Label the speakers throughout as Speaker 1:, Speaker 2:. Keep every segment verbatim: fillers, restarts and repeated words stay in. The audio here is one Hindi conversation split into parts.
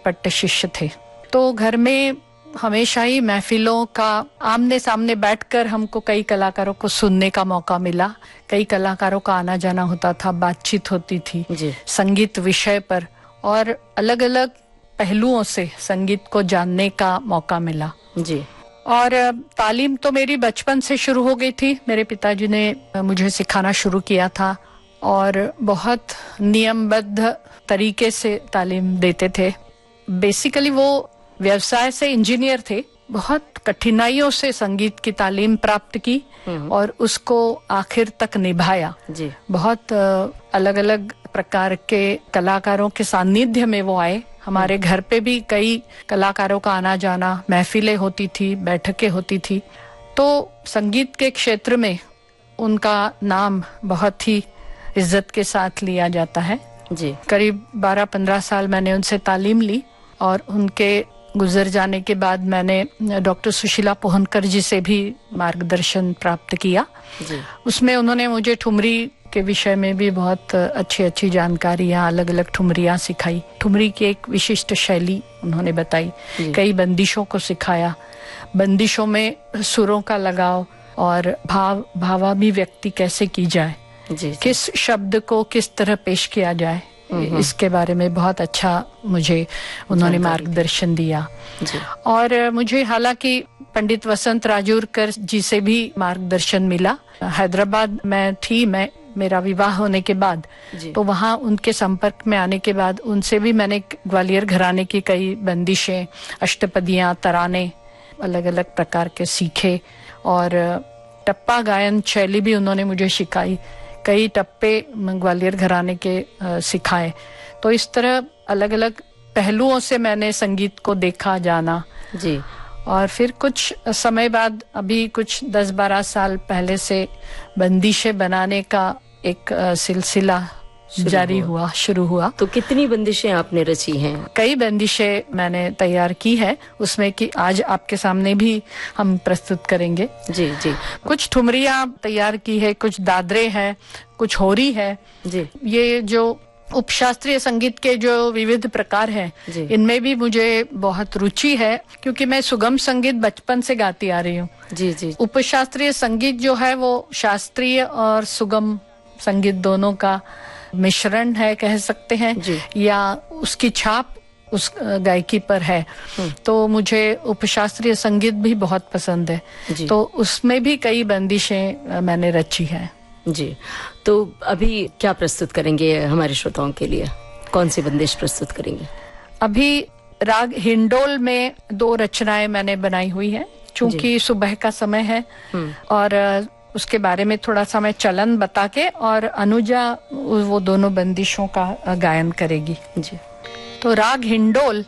Speaker 1: पट्ट शिष्य थे। तो घर में हमेशा ही महफिलों का आमने सामने बैठकर हमको कई कलाकारों को सुनने का मौका मिला। कई कलाकारों का आना जाना होता था, बातचीत होती थी जी। संगीत विषय पर और अलग अलग पहलुओं से संगीत को जानने का मौका मिला जी। और तालीम तो मेरी बचपन से शुरू हो गई थी। मेरे पिताजी ने मुझे सिखाना शुरू किया था और बहुत नियमबद्ध तरीके से तालीम देते थे। बेसिकली वो व्यवसाय से इंजीनियर थे। बहुत कठिनाइयों से संगीत की तालीम प्राप्त की और उसको आखिर तक निभाया जी। बहुत अलग अलग प्रकार के कलाकारों के सानिध्य में वो आए। हमारे घर पे भी कई कलाकारों का आना जाना, महफिलें होती थी, बैठकें होती थी। तो संगीत के क्षेत्र में उनका नाम बहुत ही इज्जत के साथ लिया जाता है जी। करीब बारह पंद्रह साल मैंने उनसे तालीम ली और उनके गुजर जाने के बाद मैंने डॉक्टर सुशीला पोहनकर जी से भी मार्गदर्शन प्राप्त किया जी। उसमें उन्होंने मुझे ठुमरी के विषय में भी बहुत अच्छी अच्छी जानकारियां, अलग अलग ठुमरियां सिखाई। ठुमरी की एक विशिष्ट शैली उन्होंने बताई, कई बंदिशों को सिखाया। बंदिशों में सुरों का लगाव और भाव भावाभिव्यक्ति कैसे की जाए जी, किस शब्द को किस तरह पेश किया जाए, इसके बारे में बहुत अच्छा मुझे उन्होंने मार्गदर्शन दिया जी। और मुझे हालांकि पंडित वसंत राजूरकर जी से भी मार्गदर्शन मिला। हैदराबाद में थी मैं, मेरा विवाह होने के बाद, तो वहाँ उनके संपर्क में आने के बाद उनसे भी मैंने ग्वालियर घराने की कई बंदिशें, अष्टपदियां, तराने अलग अलग प्रकार के सीखे और टप्पा गायन शैली भी उन्होंने मुझे सिखाई। कई टप्पे ग्वालियर घराने के सिखाए। तो इस तरह अलग अलग पहलुओं से मैंने संगीत को देखा, जाना जी। और फिर कुछ समय बाद, अभी कुछ दस बारह साल पहले से बंदिशें बनाने का एक सिलसिला जारी हुआ, हुआ शुरू हुआ।
Speaker 2: तो कितनी बंदिशें आपने रची हैं?
Speaker 1: कई बंदिशें मैंने तैयार की है, उसमें कि आज आपके सामने भी हम प्रस्तुत करेंगे
Speaker 2: जी जी।
Speaker 1: कुछ ठुमरियां तैयार की है, कुछ दादरे है, कुछ होरी है जी। ये जो उपशास्त्रीय संगीत के जो विविध प्रकार हैं, इनमें भी मुझे बहुत रुचि है, क्योंकि मैं सुगम संगीत बचपन से गाती आ रही हूँ जी जी। उपशास्त्रीय संगीत जो है वो शास्त्रीय और सुगम संगीत दोनों का मिश्रण है कह सकते हैं, या उसकी छाप उस गायकी पर है। तो मुझे उपशास्त्रीय संगीत भी बहुत पसंद है, तो उसमें भी कई बंदिशें मैंने रची है
Speaker 2: जी। तो अभी क्या प्रस्तुत करेंगे हमारे श्रोताओं के लिए? कौन सी बंदिश प्रस्तुत करेंगे?
Speaker 1: अभी राग हिंडोल में दो रचनाएं मैंने बनाई हुई है, चूंकि सुबह का समय है और उसके बारे में थोड़ा सा मैं चलन बता के, और अनुजा वो दोनों बंदिशों का गायन करेगी जी। तो राग हिंडोल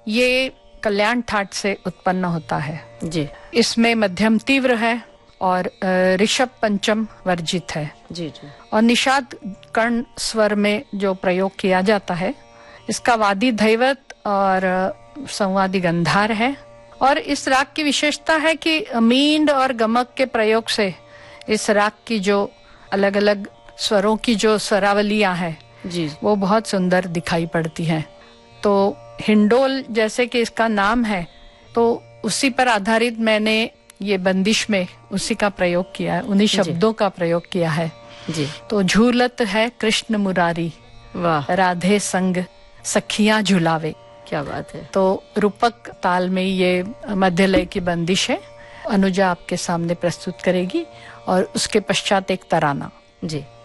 Speaker 1: ये कल्याण ठाट से उत्पन्न होता है जी। इसमें मध्यम तीव्र है और ऋषभ पंचम वर्जित है जी जी। और निषाद कर्ण स्वर में जो प्रयोग किया जाता है, इसका वादी धैवत और संवादी गंधार है। और इस राग की विशेषता है कि मींड और गमक के प्रयोग से इस राग की जो अलग अलग स्वरों की जो स्वरावलियां हैं जी, वो बहुत सुंदर दिखाई पड़ती हैं। तो हिंडोल जैसे कि इसका नाम है, तो उसी पर आधारित मैंने ये बंदिश में उसी का प्रयोग किया है, उन्हीं शब्दों का प्रयोग किया है जी। तो झूलत है कृष्ण मुरारी, वाह, राधे संग सखियां झुलावे।
Speaker 2: क्या बात है।
Speaker 1: तो रूपक ताल में ये मध्य लय की बंदिश है। अनुजा आपके सामने प्रस्तुत करेगी और उसके पश्चात एक तराना जी।